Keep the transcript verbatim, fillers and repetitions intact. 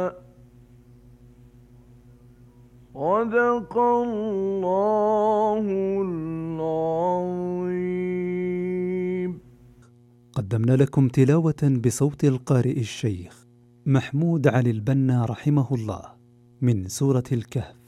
صدق الله العظيم. قدمنا لكم تلاوة بصوت القارئ الشيخ محمود علي البنا رحمه الله من سورة الكهف.